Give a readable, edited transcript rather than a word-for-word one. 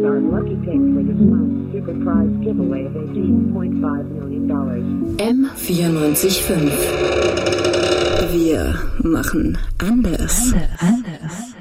our lucky pick for this month's super prize giveaway of $18.5 million. M94.5. Wir machen anders.